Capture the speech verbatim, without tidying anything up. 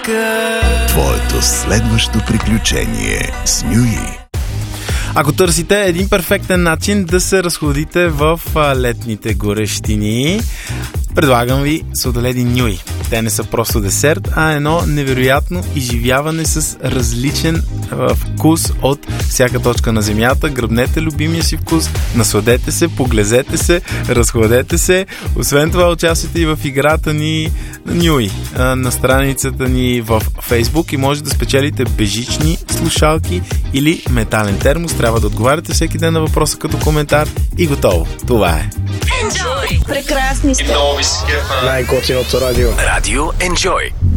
Твоето следващо приключение с Нюи. Ако търсите един перфектен начин да се разходите в летните горещини, предлагам ви сладоледи Нюи. Те не са просто десерт, а едно невероятно изживяване с различен вкус от всяка точка на земята. Гръбнете любимия си вкус, насладете се, поглезете се, разхладете се. Освен това, участвайте и в играта ни Нюи на страницата ни в Фейсбук и може да спечелите бежични слушалки или метален термос. Трябва да отговаряте всеки ден на въпроса като коментар и готово. Това е. Прекрасни сте. Най-готиното радио. Радио Enjoy.